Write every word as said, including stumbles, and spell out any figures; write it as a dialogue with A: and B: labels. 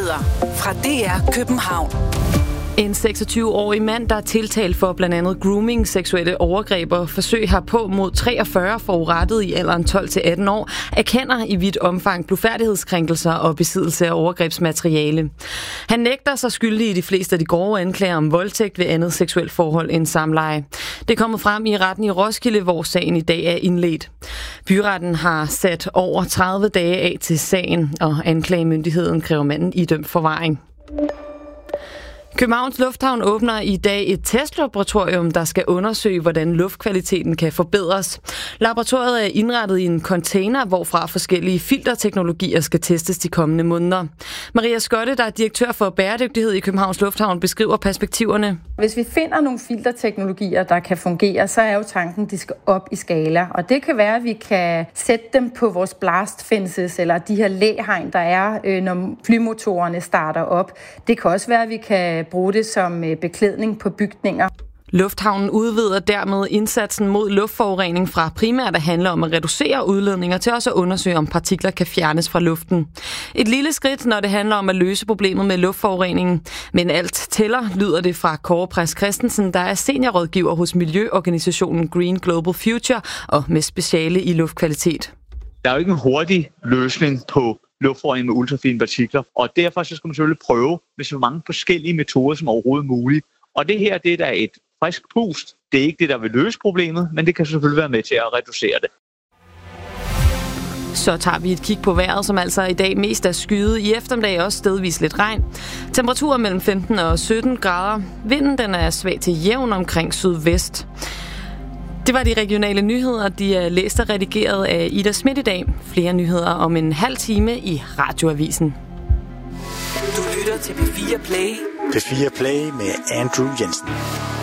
A: Nyheder fra D R København.
B: En seksogtyve-årig mand, der er tiltalt for blandt andet grooming, seksuelle overgreb og forsøg herpå mod treogfyrre forurettede i alderen tolv til atten år, erkender i vidt omfang blufærdighedskrænkelser og besiddelse af overgrebsmateriale. Han nægter sig skyldig i de fleste af de grove anklager om voldtægt ved andet seksuelt forhold end samleje. Det er kommet frem i retten i Roskilde, hvor sagen i dag er indledt. Byretten har sat over tredive dage af til sagen, og anklagemyndigheden kræver manden idømt forvaring. Københavns Lufthavn åbner i dag et testlaboratorium, der skal undersøge, hvordan luftkvaliteten kan forbedres. Laboratoriet er indrettet i en container, hvorfra forskellige filterteknologier skal testes de kommende måneder. Maria Skotte, der er direktør for bæredygtighed i Københavns Lufthavn, beskriver perspektiverne.
C: Hvis vi finder nogle filterteknologier, der kan fungere, så er jo tanken, at de skal op i skala. Og det kan være, at vi kan sætte dem på vores blast fences, eller de her læhegn, der er, når flymotorerne starter op. Det kan også være, at vi kan bruge det som beklædning på bygninger.
B: Lufthavnen udvider dermed indsatsen mod luftforurening fra primært at handle om at reducere udledninger til også at undersøge, om partikler kan fjernes fra luften. Et lille skridt, når det handler om at løse problemet med luftforureningen. Men alt tæller, lyder det fra Kåre Præst Christensen, der er seniorrådgiver hos miljøorganisationen Green Global Future og med speciale i luftkvalitet.
D: Der er jo ikke en hurtig løsning på luftforurening med ultrafine partikler, og derfor så skal man selvfølgelig prøve med så mange forskellige metoder som overhovedet muligt. Og det her, det er da et frisk pust. Det er ikke det, der vil løse problemet, men det kan selvfølgelig være med til at reducere det.
B: Så tager vi et kig på vejret, som altså i dag mest er skyet. I eftermiddag også stedvis lidt regn. Temperaturer mellem femten og sytten grader. Vinden den er svag til jævn omkring sydvest. Det var de regionale nyheder, de er læst og redigeret af Ida Schmidt i dag. Flere nyheder om en halv time i Radioavisen.
A: Du lytter til P fire Play.
E: P fire Play med Andrew Jensen.